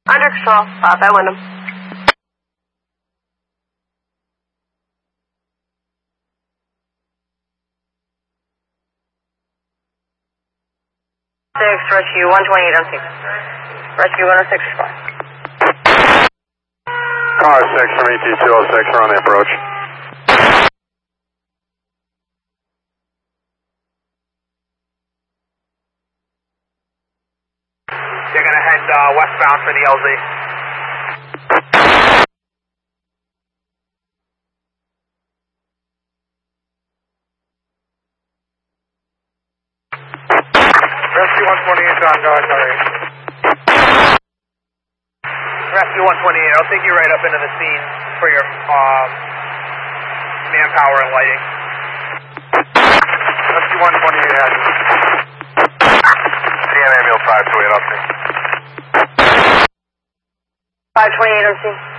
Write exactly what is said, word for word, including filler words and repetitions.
Under control. Pop at Wyndham. Six, rescue one twenty-eight on six. Rescue one oh six, respond. Car six from E T two oh six, we're on the approach. You're going to head uh, westbound for the L Z. Rescue one twenty-eight, John, go ahead, sorry. Rescue one twenty-eight, I'll take you right up into the scene for your um, manpower and lighting. Rescue one twenty-eight, has C M ambulance five two eight, up five twenty-eight on scene.